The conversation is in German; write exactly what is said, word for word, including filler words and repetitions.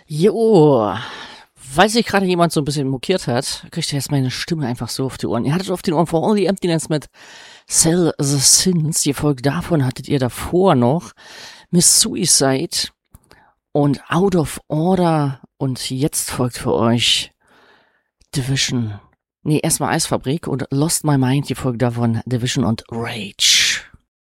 Jo, weil sich gerade jemand so ein bisschen mokiert hat, kriegt er jetzt meine Stimme einfach so auf die Ohren. Ihr hattet auf den Ohren For All the Emptiness mit Sell the Sins. Die Folge davon hattet ihr davor noch Miss Suicide und Out of Order. Und jetzt folgt für euch Division. Nee, erstmal Eisfabrik und Lost My Mind, die Folge davon Division und Rage.